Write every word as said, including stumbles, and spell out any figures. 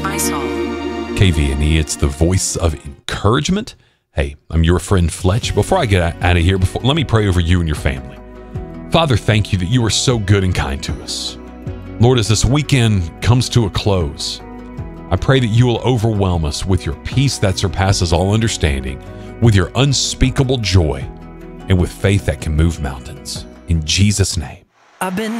K V N E, it's the voice of encouragement. Hey, I'm your friend Fletch. Before I get out of here, before, let me pray over you and your family. Father, thank you that you are so good and kind to us. Lord, as this weekend comes to a close, I pray that you will overwhelm us with your peace that surpasses all understanding, with your unspeakable joy, and with faith that can move mountains. In Jesus' name. I've been